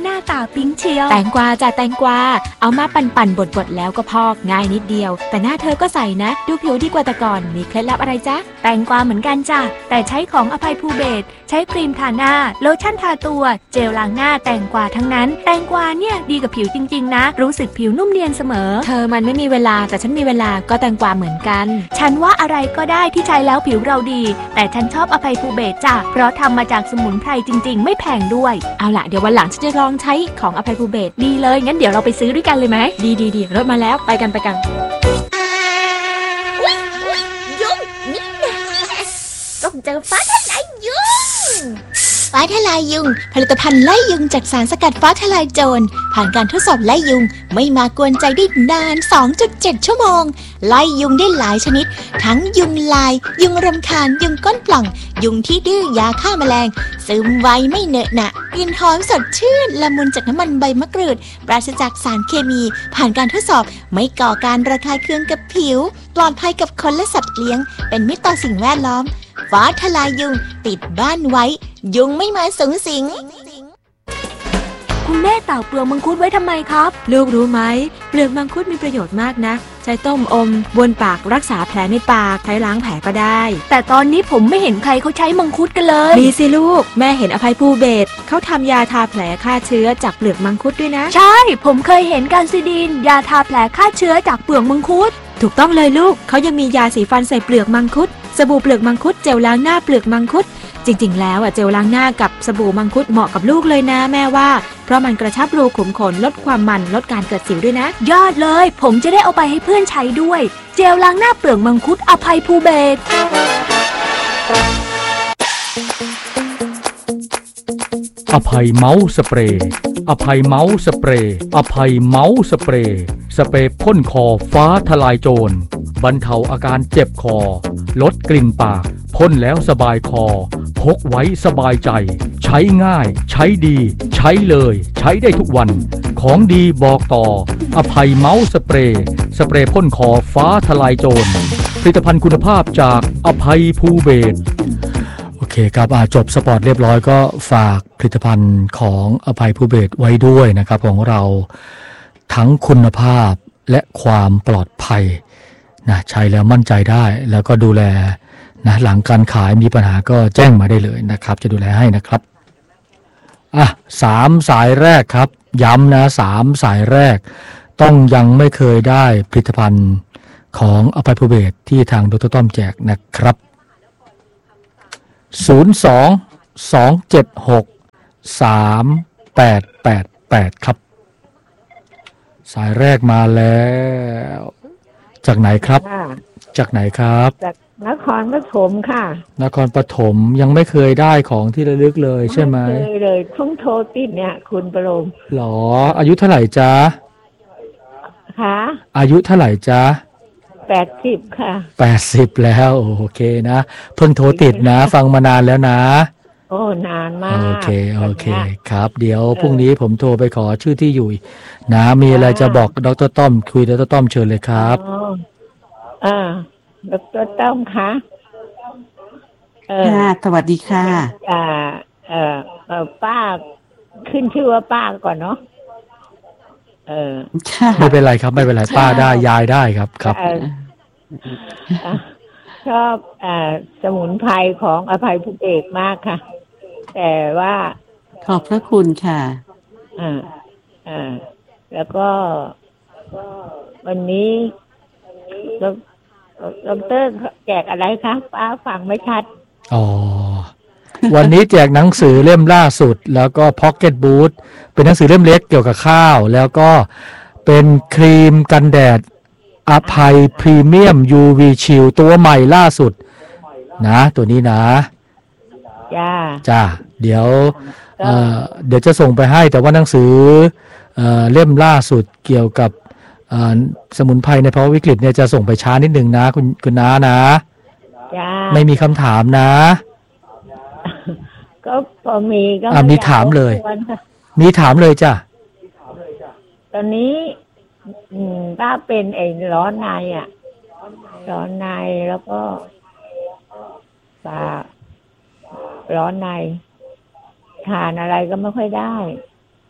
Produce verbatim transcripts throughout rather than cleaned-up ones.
หน้าตาปิ๊งเชียวแตงกวาจ้ะแตงกวาเอามาปั่นๆบดๆแล้วก็พอกง่ายนิดเดียวแต่หน้าเธอก็ใสนะดูผิวดีกว่าแต่ก่อนมีเคล็ดลับอะไรจ๊ะแตงกวาเหมือนกันจ้ะแต่ใช้ของอภัยภูเบศรใช้ครีมทาหน้าโลชั่นทาตัวเจลล้างหน้าแตงกวาทั้งนั้นแตงกวาเนี่ยดีกับผิวจริงๆนะรู้สึกผิวนุ่มเนียนเสมอเธอมันไม่มีเวลาแต่ฉันมีเวลาก็แตงกวาเหมือนกันฉันว่าอะไรก็ได้ที่ใช้แล้วผิวเราดีแต่ฉันชอบอภัยภูเบศรจ้ะเพราะทำมาจากสมุนไพรจริงๆไม่แพงด้วยเอาล่ะเดี๋ยววันหลังฉันจะลองใช้ของอภัยภูเบศรดีเลยงั้นเดี๋ยวเราไปซื้อด้วยกันเลยไหมดีดีดีรถมาแล้วไปกันไปกันยุงนี่ต้องเจอฟ้าทลายยุงฟ้าทลายยุงผลิตภัณฑ์ไล่ยุงจากสารสกัดฟ้าทลายโจรผ่านการทดสอบไล่ยุงไม่มากวนใจได้นาน สองจุดเจ็ด ชั่วโมงไล่ยุงได้หลายชนิดทั้งยุงลายยุงรำคาญยุงก้นปล่องยุงที่ดื้อยาฆ่าแมลงซึมไวไม่เหนอะหนะกลิ่นหอมสดชื่นละมุนจากน้ำมันใบมะกรูดปราศจากสารเคมีผ่านการทดสอบไม่ก่อการระคายเคืองกับผิวปลอดภัยกับคนและสัตว์เลี้ยงเป็นมิตรต่อสิ่งแวดล้อมฟ้าทลายยุงติดบ้านไว้ยุงไม่มาสุงสิงคุณแม่เต่าเปลือกมังคุดไว้ทำไมครับลูกรู้ไหมเปลือกมังคุดมีประโยชน์มากนะใช้ต้มอมบ้วนปากรักษาแผลในปากใช้ล้างแผลก็ได้แต่ตอนนี้ผมไม่เห็นใครเขาใช้มังคุดกันเลยมีสิลูกแม่เห็นอภัยภูเบศรเขาทำยาทาแผลฆ่าเชื้อจากเปลือกมังคุดด้วยนะใช่ผมเคยเห็นการซิดีนยาทาแผลฆ่าเชื้อจากเปลือกมังคุดถูกต้องเลยลูกเขายังมียาสีฟันใส่เปลือกมังคุดสบู่เปลือกมังคุดเจลล้างหน้าเปลือกมังคุดจริงๆแล้วอ่ะเจลล้างหน้ากับสบู่มังคุดเหมาะกับลูกเลยนะแม่ว่าเพราะมันกระชับรูขุมขนลดความมันลดการเกิดสิวด้วยนะยอดเลยผมจะได้เอาไปให้เพื่อนใช้ด้วยเจลล้างหน้าเปลือกมังคุดอภัยภูเบศรอภัยเมาส์สเปรย์อภัยเมาส์สเปรย์อภัยเมาส์สเปรย์สเปรย์พ่นคอฟ้าทลายโจรบรรเทาอาการเจ็บคอลดกลิ่นปากพ่นแล้วสบายคอพกไว้สบายใจใช้ง่ายใช้ดีใช้เลยใช้ได้ทุกวันของดีบอกต่ออภัยเมาส์สเปรย์สเปรย์พ่นคอฟ้าทลายโจรผลิตภัณฑ์คุณภาพจากอภัยภูเบศรโอเคครับจบสปอร์ตเรียบร้อยก็ฝากผลิตภัณฑ์ของอภัยภูเบศรไว้ด้วยนะครับของเราทั้งคุณภาพและความปลอดภัยนะใช้แล้วมั่นใจได้แล้วก็ดูแลนะหลังการขายมีปัญหาก็แจ้งมาได้เลยนะครับจะดูแลให้นะครับอ่ะสามสายแรกครับย้ำนะสามสายแรกต้องยังไม่เคยได้ผลิตภัณฑ์ของอภัยภูเบศรที่ทางดร.ต้อมแจกนะครับศูนย์ สอง สอง เจ็ด หก สาม แปด แปด แปดครับสายแรกมาแล้วจากไหนครับจากไหนครับจากนครปฐมค่ะนครปฐมยังไม่เคยได้ของที่ระลึกเลยใช่ไหมไม่เคยเลยเพิ่งโทรติดเนี่ยคุณประโลมหรออายุเท่าไหร่จ๊ะคะอายุเท่าไหร่จ๊ะแปดสิบค่ะแปดสิบแล้วโอเคนะเพิ่งโทรติดนะฟังมานานแล้วนะโอ้นานมากโอเคโอเคครับเดี๋ยวพรุ่งนี้ผมโทรไปขอชื่อที่อยู่นะมีอะไรจะบอกดร.ต้อมคุยดร.ต้อมเชิญเลยครับอ่าดร.ต้อมคะเออสวัสดีค่ะอ่าเออเออป้าขึ้นชื่อว่าป้าก่อนเนาะเออไม่เป็นไรครับไม่เป็นไรป้าได้ยายได้ครับครับชอบอ่าสมุนไพรของอภัยภูเบศรมากค่ะแต่ว่าขอบพระคุณค่ะอ่าอ่าแล้วก็วันนี้ดร.แจกอะไรคะป้าฟังไม่ชัดอ๋อวันนี้แจกหนังสือเล่มล่าสุดแล้วก็พ็อกเก็ตบูทเป็นหนังสือเล่มเล็กเกี่ยวกับข้าวแล้วก็เป็นครีมกันแดดอภัยพรีเมียม ยู วี ชิลตัวใหม่ล่าสุดนะตัวนี้นะจ้าจ้าเดี๋ยวเอ่อเดี๋ยวจะส่งไปให้แต่ว่าหนังสือเอ่อเล่มล่าสุดเกี่ยวกับสมุนไพรในภาวะวิกฤตเนี่ยจะส่งไปช้านิดนึงนะคุณคุณน้านะไม่มีคำถามนะก็พอมีก็มีถามเลยมีถามเลยจ้ะตอนนี้ป้าเป็นไอ้ร้อนในอ่ะร้อนในแล้วก็ปากร้อนในทานอะไรก็ไม่ค่อยได้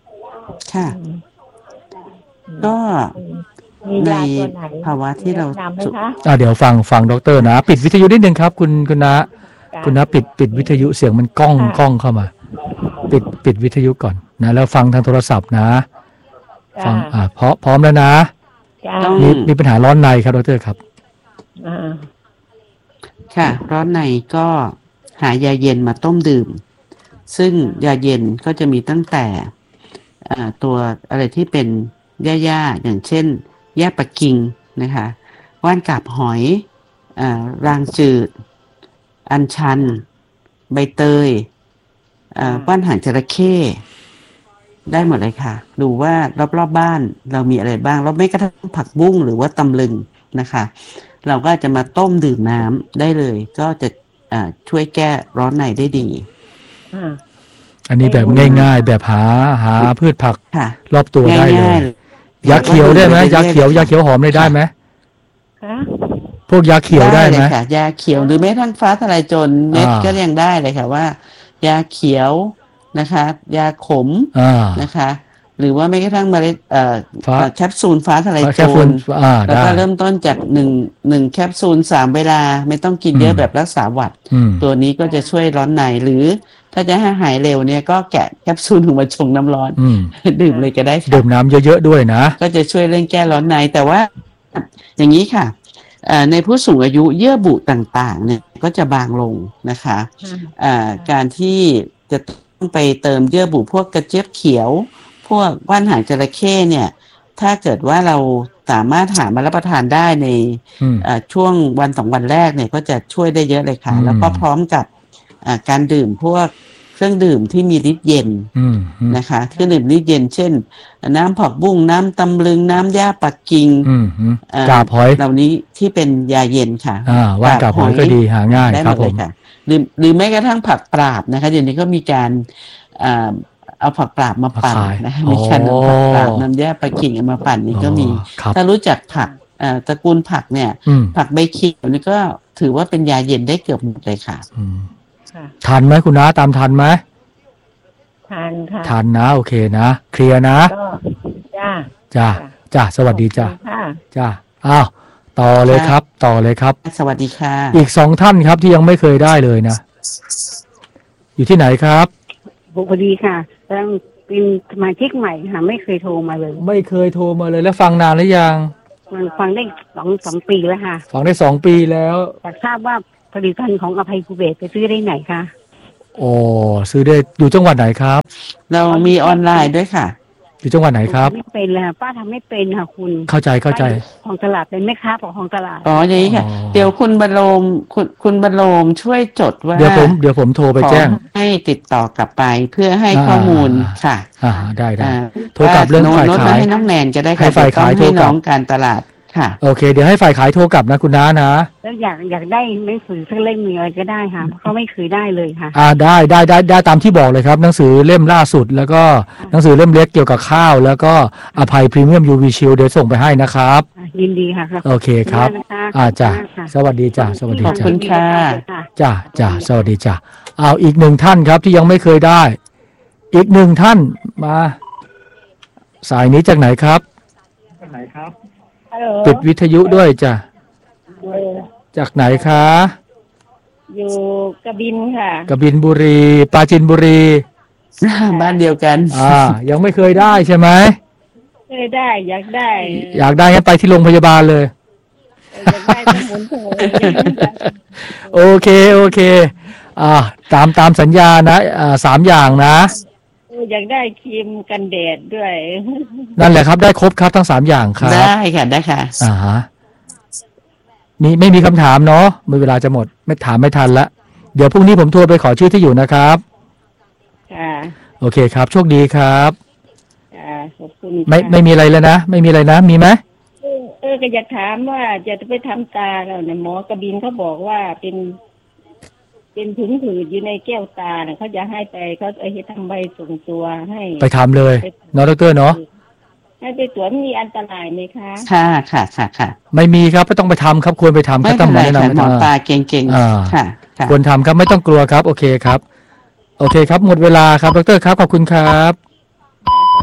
ค่ะอืมก็มีในยาตัวไหนภาวะที่เราแนะนำไหมคะอ่าเดี๋ยวฟังฟังดรนะปิดวิทยุนิดนึงครับ คุณคุณนะจ้ะคุณนะปิดปิดวิทยุเสียงมันก้องค่ะก้องเข้ามา ปิดปิดวิทยุก่อนนะแล้วฟังทางโทรศัพท์นะ ฟังอ่าพร้อมพร้อมแล้วนะจ้าต้องมีมีปัญหาร้อนในครับดรครับอ่าค่ะร้อนในก็หายาเย็นมาต้มดื่ม ซึ่งยาเย็นก็จะมีตั้งแต่อ่าตัวอะไรที่เป็นหญ้าๆอย่างเช่นหญ้าปักกิ่งนะคะว่านกาบหอยอ่ารางจืด อัญชัน ใบเตยอ่าว่านหางจระเข้ได้หมดเลยค่ะ ดูว่ารอบๆ บ้านเรามีอะไรบ้างแล้วไม่กระทั่งผักบุ้งหรือว่าตำลึงนะคะ เราก็จะมาต้มดื่มน้ำได้เลย ก็จะอ่าช่วยแก้ร้อนในได้ดีอ่าอันนี้แบบง่ายๆ แบบหาหาพืชผักค่ะรอบตัวได้เลง่ายยๆยาเขียวได้ไหมรื่อยๆยาเขียวยาเขียวหอมเลยได้ไหมคะพวกยาเขียวได้ไหมเลยค่ะยาเขียวหรือแม้ทั้งฟ้าทลายโจรเม็ดอ่าก็ยังได้เลยค่ะว่า ยาเขียวนะคะ ยาขมอ่านะคะ หรือว่าแม้กระทั่งเมล็ดเอ่อฟ้าเอ่อแคปซูลฟ้าทลายโจแค่ฝุ่รนอ่าแล้วได้ก็เริ่มต้นจากหนึ่งหนึ่งแคปซูลสามเวลาไม่ต้องกินเยอะอืมแบบรักษาหวัดอืมตัวนี้ก็จะช่วยร้อนในหรือถ้าจะให้หายเร็วเนี่ยก็แกะแคปซูลออกมาชงน้ำร้อนอืมดื่มเลยก็ได้ค่ะดื่มน้ำเยอะๆด้วยนะก็จะช่วยเรื่องแก้ร้อนในแต่ว่าอย่างนี้ค่ะเอ่อในผู้สูงอายุเยื่อบุต่างๆ เนี่ยก็จะบางลงนะคะเอ่อการที่จะต้องไปเติมเยื่อบุพวกกระเจี๊ยบเขียว พวกว่านหางจระเข้เนี่ย ถ้าเกิดว่าเราสามารถหามารับประทานได้ในอืมเอ่อช่วงวันสองวันแรกเนี่ยก็จะช่วยได้เยอะเลยค่ะอืมแล้วก็พร้อมกับอ่าการดื่มพวกเครื่องดื่มที่มีฤทธิ์เย็นอืมอืมนะคะเครื่องดื่มฤทธิ์เย็นเช่น น้ำผักบุ้งน้ำตำลึงน้ำหญ้าปักกิ่งอืมอืมเอ่อกาบหอยเหล่านี้ที่เป็นยาเย็นค่ะอ่าว่านกาบหอยก็ดีหาง่ายได้คหมรับดผเลยมค่ะหรือหรือแม้กระทั่งผักปราบนะคะเดี๋ยวนี้ก็มีการอ่าเอาผักปราบมาปั่นมาขายนะคะอ๋อมีการเอาผักปราบน้ำหญ้าปักกิ่งเอามาปั่นนี่ก็มีอ๋อครับถ้ารู้จักผักเอ่อตระกูลผักเนี่ยอืมผักใบเขียวนี่ก็ถือว่าเป็นยาเย็นได้เกือบหมดเลยค่ะอืมค่ะทันไหมคุณน้าตามทันไหมทานค่ะทันนะโอเคนะเคลียร์นะก็จ้าจ้าจ้าสวัสดีจ้าขอบคุณค่ะจ้าอ้าวต่อเลยครับ ต่อเลยครับสวัสดีค่ะอีกสองท่านครับที่ยังไม่เคยได้เลยนะ อยู่ที่ไหนครับบุพดีค่ะต้องเป็นสมาชิกใหม่ค่ะ ไม่เคยโทรมาเลยไม่เคยโทรมาเลยแล้วฟังนานหรือยังมันฟังได้สองสองปีแล้วค่ะฟังได้สองปีแล้วอยากทราบว่าผลิตภัณฑ์ของอภัยภูเบศไปซื้อได้ไหนคะโอ้ซื้อได้อยู่จังหวัดไหนครับเรามีออนไลน์ด้วยค่ะอยู่จังหวัดไหนครับทำไม่เป็นเลยค่ะป้าทำไม่เป็นค่ะคุณเข้าใจเข้าใจของตลาดเป็นแม่ค้าของของตลาดอ๋ออย่างนี้ค่ะอ๋อเดี๋ยวคุณบรรโลมคุณคุณบรรโลมช่วยจดว่าเดี๋ยวผมเดี๋ยวผมโทรไปแจ้งขอให้ติดต่อกลับไปเพื่อให้อ่าข้อมูลค่ะอ่าได้ได้อ่าโทรกลับเรื่องฝ่ายโน้ตขายมาให้น้องแนนก็ได้ให้ค่ะฝ่ายขายเดี๋วต้องให้โทรกลับน้องการตลาดค่ะโอเค เดี๋ยวให้ฝ่ายขายโทรกลับนะคุณน้านะแล้วอยากอยากได้หนังสือสักเล่มหนึ่งอะไรก็ได้ค่ะเพราะเขาไม่เคยได้เลยค่ะอ่าได้ได้ได้ได้ตามที่บอกเลยครับ หนังสือเล่มล่าสุด แล้วก็หนังสือเล่มเล็กเกี่ยวกับข้าว แล้วก็อภัยพรีเมียม ยู วี Shield เดี๋ยวส่งไปให้นะครับยินดีค่ะโอเคครับขอณมกนะคะอ่าจ้ะขอบคุณมกค่ะสวัสดีจ้ะสวัสดีขอบจ้ะคุณค่ะค่ะจ้ะจ้ะสวัสดีจ้ะเอาอีกหนึ่งท่านครับที่ยังไม่เคยได้ อีกหนึ่งท่านมา สายนี้จากไหนครับฮัลโหลปิดวิทยุด้วยจ้ะเออจากไหนคะอยู่กระบินค่ะกบินบุรีปราจินบุรีบ้านเดียวกันอ่า ยังไม่เคยได้ใช่ไหมเคยได้อยากได้อยากได้งั้นไปที่โรงพยาบาลเลยอยากได้สมุนไพรโอเคโอเค อ่า ตามตามสัญญานะอ่าสามอย่างนะเอออยากได้ครีมกันแดดด้วยนั่นแหละครับได้ครบครับทั้งสามอย่างครับได้ค่ะได้ค่ะอ่าฮะนี่ไม่มีคำถามเนาะเมื่อเวลาจะหมดไม่ถามไม่ทันละเดี๋ยวพรุ่งนี้ผมโทรไปขอชื่อที่อยู่นะครับค่ะโอเคครับโชคดีครับค่ะขอบคุณไม่ค่ะไม่มีอะไรแล้วนะไม่มีอะไรนะมีไหมเออเออก็อยากถามว่าจะไปทำตาแล้วเนี่ยหมอกระบินเขาบอกว่าเป็น เป็นถึงผืดอยู่ในแก้วตาเนี่ยเขาจะให้ไปเขาไอ้ที่ทำใบส่งตัวให้ไปทำเลยเนาะดรเนาะให้ไปตรวจมีอันตรายไหมคะค่ะค่ะค่ะค่ะไม่มีครับไม่ต้องไปทำครับควรไปทำไม่ก็ต้เป็องนไรมาแนะค่ะนำหมออ่าตาเก่งอ่าๆค่ะค่ะควรทำครับไม่ต้องกลัวครับ โอเคครับ โอเคครับ หมดเวลาครับดรครับขอบคุณครับ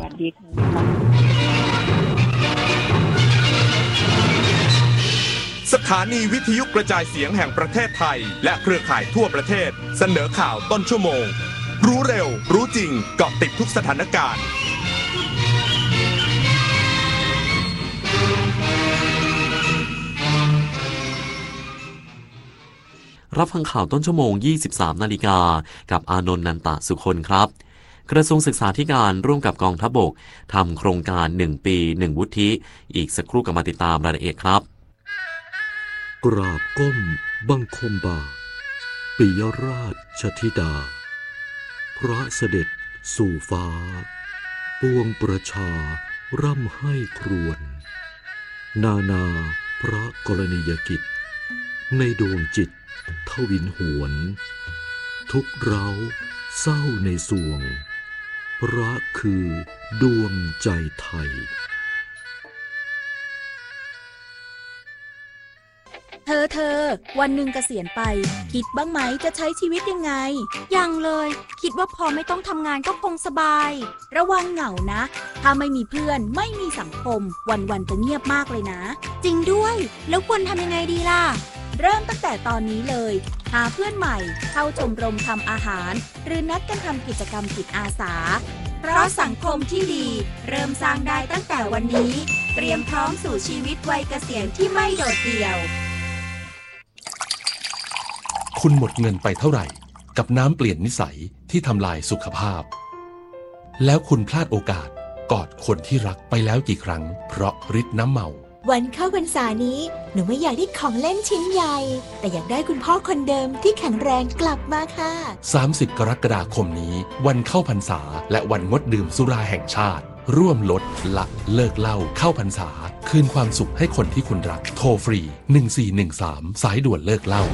วัสดีค่ะสถานีวิทยุกระจายเสียงแห่งประเทศไทยและเครือข่ายทั่วประเทศเสนอข่าวต้นชั่วโมงรู้เร็วรู้จริงเกาะติดทุกสถานการณ์รับฟังข่าวต้นชั่วโมง ยี่สิบสาม นาฬิกากับอานนท์นันตะสุคนครับกระทรวงศึกษาธิการร่วมกับกองทัพบกทำโครงการหนึ่งปีหนึ่งวุฒิอีกสักครู่กลับมาติดตามรายละเอียดครับกราบก้มบังคมบาทปิยราชธิดาพระเสด็จสู่ฟ้าปวงประชาร่ำให้ครวญนานาพระกรณียกิจในดวงจิตทวินหวนทุกเร้าเศร้าในสวงพระคือดวงใจไทยเธอเธอวันหนึ่งเกษียณไปคิดบ้างไหมจะใช้ชีวิตยังไงยังเลยคิดว่าพอไม่ต้องทำงานก็คงสบายระวังเหงานะถ้าไม่มีเพื่อนไม่มีสังคมวันๆจะเงียบมากเลยนะจริงด้วยแล้วควรทำยังไงดีล่ะเริ่มตั้งแต่ตอนนี้เลยหาเพื่อนใหม่เข้าชมรมทำอาหารหรือนัดกันทำกิจกรรมจิตอาสาเพราะสังคมที่ดีเริ่มสร้างได้ตั้งแต่วันนี้เตรียมพร้อมสู่ชีวิตวัยเกษียณที่ไม่โดดเดี่ยวคุณหมดเงินไปเท่าไหร่กับน้ำเปลี่ยนนิสัยที่ทำลายสุขภาพแล้วคุณพลาดโอกาสกอดคนที่รักไปแล้วกี่ครั้งเพราะฤทธิ์น้ำเมาวันเข้าพรรษานี้หนูไม่อยากได้ของเล่นชิ้นใหญ่แต่อยากได้คุณพ่อคนเดิมที่แข็งแรงกลับมาค่ะสามสิบกรกฎาคมนี้วันเข้าพรรษาและวันงดดื่มสุราแห่งชาติร่วมลดละเลิกเหล้าเข้าพรรษาคืนความสุขให้คนที่คุณรักโทรฟรีหนึ่งสี่หนึ่งสามสายด่วนเลิกเหล้า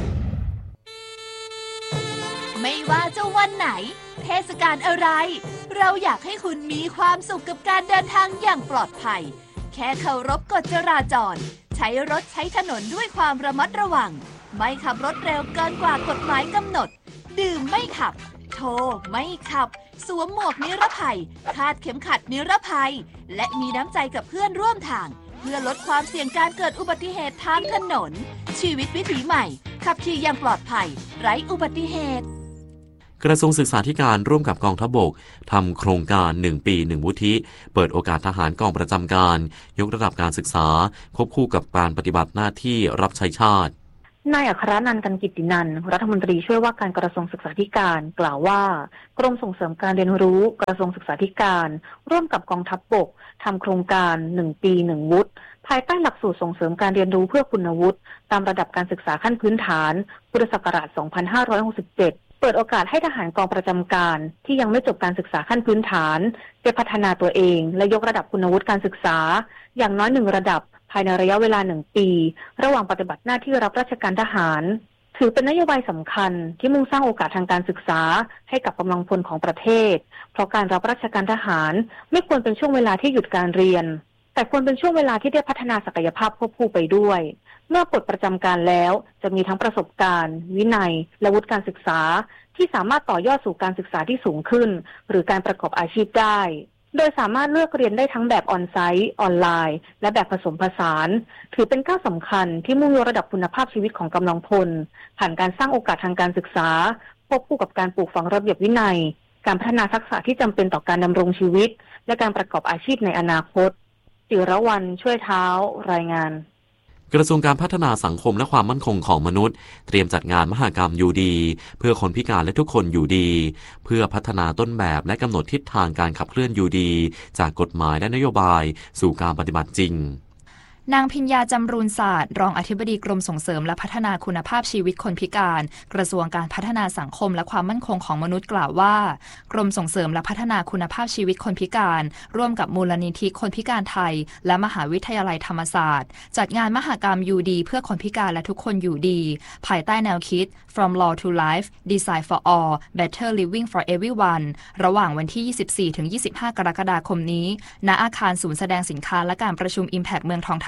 ไม่ว่าจะวันไหนเทศกาลอะไรเราอยากให้คุณมีความสุขกับการเดินทางอย่างปลอดภัยแค่เคารพกฎจราจรใช้รถใช้ถนนด้วยความระมัดระวังไม่ขับรถเร็วเกินกว่ากฎหมายกำหนดดื่มไม่ขับโทรไม่ขับสวมหมวกนิรภัยคาดเข็มขัดนิรภัยและมีน้ำใจกับเพื่อนร่วมทางเพื่อลดความเสี่ยงการเกิดอุบัติเหตุทางถนนชีวิตวิถีใหม่ขับขี่อย่างปลอดภัยไร้อุบัติเหตุกระทรวงศึกษาธิการร่วมกับกองทัพบกทำโครงการหนึ่งปีหนึ่งวุฒิเปิดโอกาสทหารกองประจำการยกระดับการศึกษาควบคู่กับการปฏิบัติหน้าที่รับใช้ชาตินายอัครนันท์ กันกิตตินันท์รัฐมนตรีช่วยว่าการกระทรวงศึกษาธิการกล่าวว่ากรมส่งเสริมการเรียนรู้กระทรวงศึกษาธิการร่วมกับกองทัพบกทำโครงการหนึ่งปีหนึ่งวุฒิภายใต้หลักสูตรส่งเสริมการเรียนรู้เพื่อคุณวุฒิตามระดับการศึกษาขั้นพื้นฐานพุทธศักราชสองพันห้าร้อยหกสิบเจ็ดเปิดโอกาสให้ทหารกองประจำการที่ยังไม่จบการศึกษาขั้นพื้นฐานจะพัฒนาตัวเองและยกระดับคุณวุฒิการศึกษาอย่างน้อยหนึ่งระดับภายในระยะเวลาหนึ่งปีระหว่างปฏิบัติหน้าที่รับราชการทหารถือเป็นนโยบายสำคัญที่มุ่งสร้างโอกาสทางการศึกษาให้กับกำลังพลของประเทศเพราะการรับราชการทหารไม่ควรเป็นช่วงเวลาที่หยุดการเรียนแต่ควรเป็นช่วงเวลาที่ได้พัฒนาศักยภาพควบคู่ไปด้วยเมื่อปลดประจำการแล้วจะมีทั้งประสบการณ์วินัยและวุฒิการศึกษาที่สามารถต่อยอดสู่การศึกษาที่สูงขึ้นหรือการประกอบอาชีพได้โดยสามารถเลือกเรียนได้ทั้งแบบออนไซต์ออนไลน์และแบบผสมผสานถือเป็นก้าวสำคัญที่มุ่งยกระดับคุณภาพชีวิตของกำลังพลผ่านการสร้างโอกาสทางการศึกษาควบคู่กับการปลูกฝังระเบียบวินัยการพัฒนาทักษะที่จำเป็นต่อการดำรงชีวิตและการประกอบอาชีพในอนาคตจิรวรรณช่วยเท้ารายงานกระทรวงการพัฒนาสังคมและความมั่นคงของมนุษย์เตรียมจัดงานมหกรรมอยู่ดีเพื่อคนพิการและทุกคนอยู่ดีเพื่อพัฒนาต้นแบบและกำหนดทิศทางการขับเคลื่อนอยู่ดีจากกฎหมายและนโยบายสู่การปฏิบัติจริงนางพิญญาจำรูนศาสตร์รองอธิบดีกรมส่งเสริมและพัฒนาคุณภาพชีวิตคนพิการกระทรวงการพัฒนาสังคมและความมั่นคงของมนุษย์กล่าวว่ากรมส่งเสริมและพัฒนาคุณภาพชีวิตคนพิการร่วมกับมูลนิธิคนพิการไทยและมหาวิทยาลัยธรรมศาสตร์จัดงานมหกรรมอยู่ดีเพื่อคนพิการและทุกคนอยู่ดีภายใต้แนวคิด From Law to Life Design for All Better Living for Everyone ระหว่างวันที่ ยี่สิบสี่ถึงยี่สิบห้า กรกฎาคมนี้ณอาคารศูนย์แสดงสินค้าและการประชุม Impact เมืองทองธา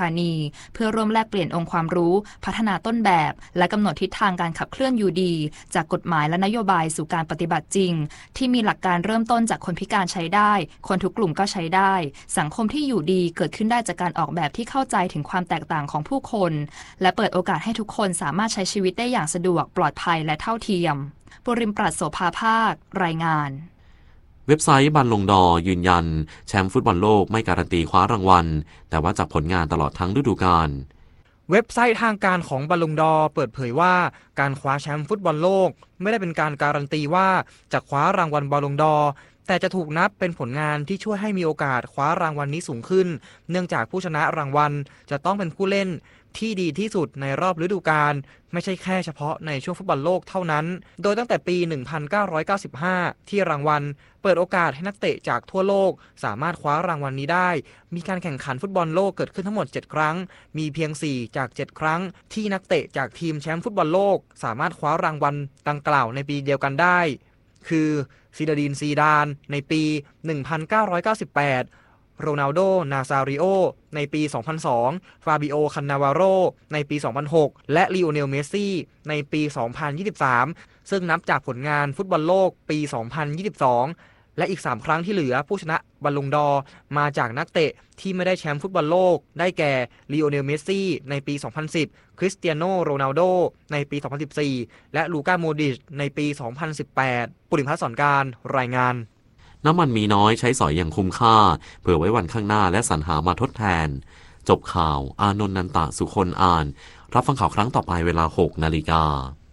านีเพื่อร่วมแลกเปลี่ยนองค์ความรู้พัฒนาต้นแบบและกำหนดทิศทางการขับเคลื่อนยูดีจากกฎหมายและนโยบายสู่การปฏิบัติจริงที่มีหลักการเริ่มต้นจากคนพิการใช้ได้คนทุกกลุ่มก็ใช้ได้สังคมที่อยู่ดีเกิดขึ้นได้จากการออกแบบที่เข้าใจถึงความแตกต่างของผู้คนและเปิดโอกาสให้ทุกคนสามารถใช้ชีวิตได้อย่างสะดวกปลอดภัยและเท่าเทียมปุริมปราศโสภาภาครายงานเว็บไซต์บัลลงดอร์ยืนยันแชมป์ฟุตบอลโลกไม่การันตีคว้ารางวัลแต่ว่าจากผลงานตลอดทั้งฤดูกาลเว็บไซต์ทางการของบัลลงดอร์เปิดเผยว่าการคว้าแชมป์ฟุตบอลโลกไม่ได้เป็นการการันตีว่าจะคว้ารางวัลบัลลงดอร์แต่จะถูกนับเป็นผลงานที่ช่วยให้มีโอกาสคว้ารางวัลนี้สูงขึ้นเนื่องจากผู้ชนะรางวัลจะต้องเป็นผู้เล่นที่ดีที่สุดในรอบฤดูกาลไม่ใช่แค่เฉพาะในช่วงฟุตบอลโลกเท่านั้นโดยตั้งแต่ปี หนึ่งพันเก้าร้อยเก้าสิบห้า ที่รางวัลเปิดโอกาสให้นักเตะจากทั่วโลกสามารถคว้ารางวัลนี้ได้มีการแข่งขันฟุตบอลโลกเกิดขึ้นทั้งหมดเจ็ดครั้งมีเพียงสี่จากเจ็ดครั้งที่นักเตะจากทีมแชมป์ฟุตบอลโลกสามารถคว้ารางวัลดังกล่าวในปีเดียวกันได้คือซิดาดีนซีดานในปี หนึ่งพันเก้าร้อยเก้าสิบแปดโรนัลโด นาซาริโอในปี สองพันสอง ฟาบิโอ คันนาวาโรในปี สองพันหก และลีโอเนล เมสซี่ในปี สองพันยี่สิบสาม ซึ่งนับจากผลงานฟุตบอลโลกปี สองพันยี่สิบสอง และอีกสามครั้งที่เหลือผู้ชนะบัลลงดอร์มาจากนักเตะที่ไม่ได้แชมป์ฟุตบอลโลกได้แก่ลีโอเนล เมสซี่ในปี สองพันสิบ คริสเตียโน โรนัลโดในปี สองพันสิบสี่ และลูก้า โมดริชในปี สองพันสิบแปด ปุริมพัฒน์ สอนการรายงานน้ำมันมีน้อยใช้สอยอย่างคุ้มค่าเผื่อไว้วันข้างหน้าและสรรหามาทดแทนจบข่าวอานนท์นันตะสุคนอ่านรับฟังข่าวครั้งต่อไปเวลา หกนาฬิกา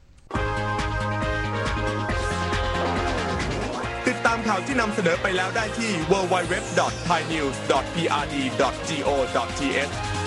ติดตามข่าวที่นำเสนอไปแล้วได้ที่ ดับเบิลยู ดับเบิลยู ดับเบิลยู ดอท ไทยนิวส์ ดอท พี อาร์ ดี ดอท จี โอ ดอท ที เอช